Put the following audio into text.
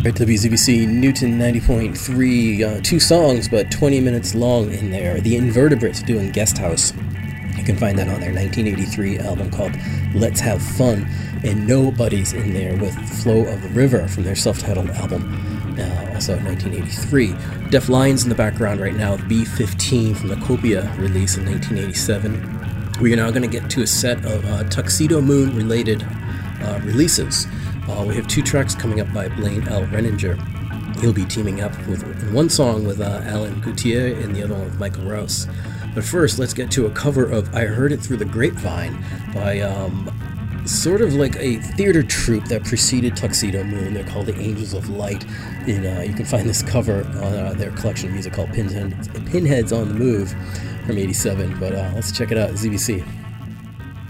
Right, WZBC Newton 90.3, 2 songs, but 20 minutes long in there. The Invertebrates doing Guest House. You can find that on their 1983 album called Let's Have Fun. And Nobody's in there with Flow of the River from their self-titled album, also 1983. Deaf Lines in the background right now, B-15 from the Copia release in 1987. We are now going to get to a set of Tuxedo Moon related releases. We have 2 tracks coming up by Blaine L. Renninger. He'll be teaming up in one song with Alan Gautier and the other one with Michael Rouse. But first, let's get to a cover of I Heard It Through the Grapevine by sort of like a theater troupe that preceded Tuxedo Moon. They're called the Angels of Light. And you can find this cover on their collection of music called Pinheads on the Move from '87. But let's check it out, ZBC.